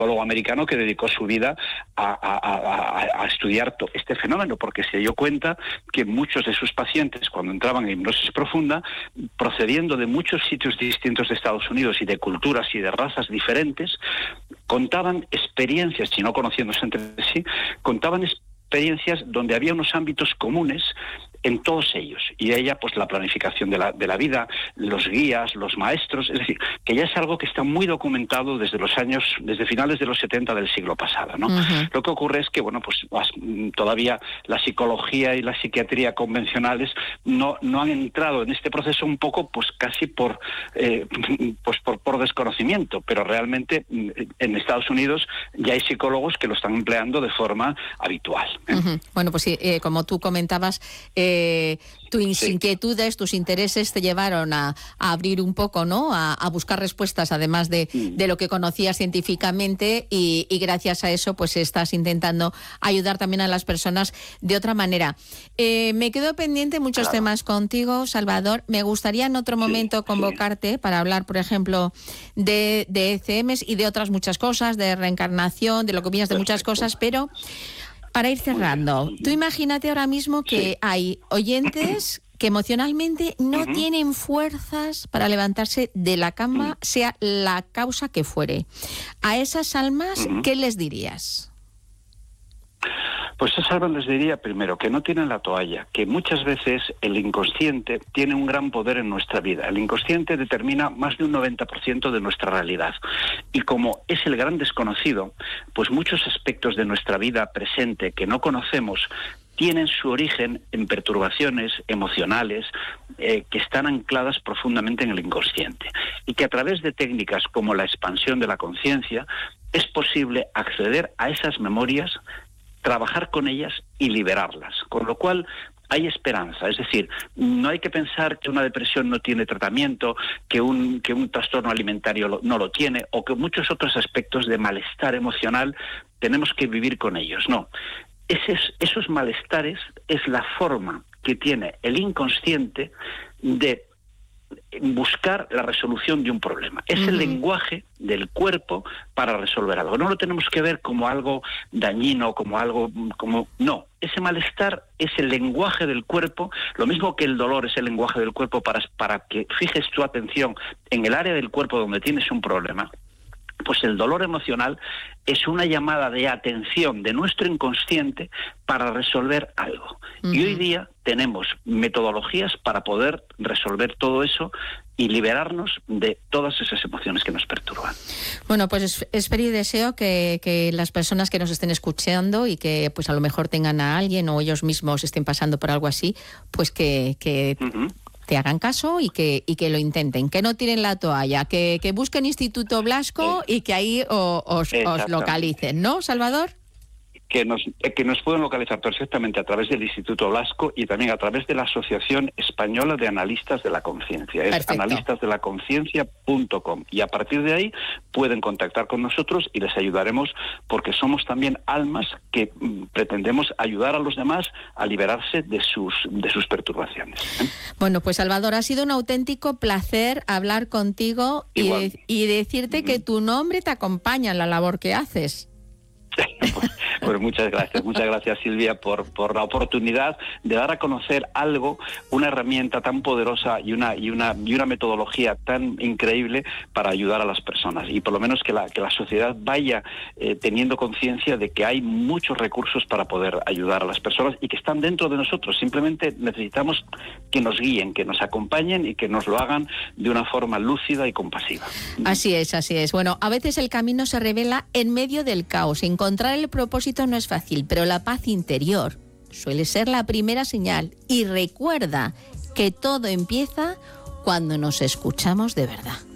psicólogo americano que dedicó su vida a estudiar este fenómeno, porque se dio cuenta que muchos de sus pacientes, cuando entraban en hipnosis profunda, procediendo de muchos sitios distintos de Estados Unidos y de culturas y de razas diferentes, contaban experiencias, si no conociéndose entre sí, contaban experiencias donde había unos ámbitos comunes en todos ellos, y ella, pues la planificación de la vida, los guías, los maestros, es decir, que ya es algo que está muy documentado desde finales de los 70 del siglo pasado, ¿no? Uh-huh. Lo que ocurre es que, bueno, pues todavía la psicología y la psiquiatría convencionales no han entrado en este proceso un poco, pues casi por desconocimiento, pero realmente en Estados Unidos ya hay psicólogos que lo están empleando de forma habitual. Uh-huh. Bueno, pues sí, como tú comentabas, tus inquietudes, tus intereses te llevaron a abrir un poco, ¿no? A buscar respuestas, además de lo que conocías científicamente, y gracias a eso pues estás intentando ayudar también a las personas de otra manera. Me quedo pendiente muchos temas contigo, Salvador. Me gustaría en otro momento convocarte para hablar, por ejemplo, de ECMs y de otras muchas cosas, de reencarnación, de lo que opinas de muchas cosas, pero para ir cerrando, tú imagínate ahora mismo que hay oyentes que emocionalmente no tienen fuerzas para levantarse de la cama, sea la causa que fuere. A esas almas, ¿qué les dirías? Pues a esas almas les diría primero que no tienen la toalla, que muchas veces el inconsciente tiene un gran poder en nuestra vida. El inconsciente determina más de un 90% de nuestra realidad. Y como es el gran desconocido, pues muchos aspectos de nuestra vida presente que no conocemos tienen su origen en perturbaciones emocionales que están ancladas profundamente en el inconsciente. Y que a través de técnicas como la expansión de la conciencia es posible acceder a esas memorias, trabajar con ellas y liberarlas, con lo cual hay esperanza. Es decir, no hay que pensar que una depresión no tiene tratamiento, que un trastorno alimentario no lo tiene, o que muchos otros aspectos de malestar emocional tenemos que vivir con ellos. No, esos malestares es la forma que tiene el inconsciente de buscar la resolución de un problema. Es el lenguaje del cuerpo para resolver algo. No lo tenemos que ver como algo dañino, no. Ese malestar es el lenguaje del cuerpo, lo mismo que el dolor es el lenguaje del cuerpo para que fijes tu atención en el área del cuerpo donde tienes un problema. Pues el dolor emocional es una llamada de atención de nuestro inconsciente para resolver algo. Y hoy día tenemos metodologías para poder resolver todo eso y liberarnos de todas esas emociones que nos perturban. Bueno, pues espero y deseo que las personas que nos estén escuchando y que pues a lo mejor tengan a alguien o ellos mismos estén pasando por algo así, pues que te hagan caso y que lo intenten, que no tiren la toalla, que busquen Instituto Blasco y que ahí os localicen, ¿no, Salvador? Que nos pueden localizar perfectamente a través del Instituto Blasco y también a través de la Asociación Española de Analistas de la Conciencia. Es analistasdelaconciencia.com, y a partir de ahí pueden contactar con nosotros y les ayudaremos, porque somos también almas que pretendemos ayudar a los demás a liberarse de sus perturbaciones. Bueno, pues Salvador, ha sido un auténtico placer hablar contigo y decirte que tu nombre te acompaña en la labor que haces. Pues muchas gracias Silvia por la oportunidad de dar a conocer algo, una herramienta tan poderosa y una metodología tan increíble para ayudar a las personas, y por lo menos que la sociedad vaya teniendo conciencia de que hay muchos recursos para poder ayudar a las personas y que están dentro de nosotros. Simplemente necesitamos que nos guíen, que nos acompañen y que nos lo hagan de una forma lúcida y compasiva. Así es. Bueno, a veces el camino se revela en medio del caos. Encontrar el propósito no es fácil, pero la paz interior suele ser la primera señal. Y recuerda que todo empieza cuando nos escuchamos de verdad.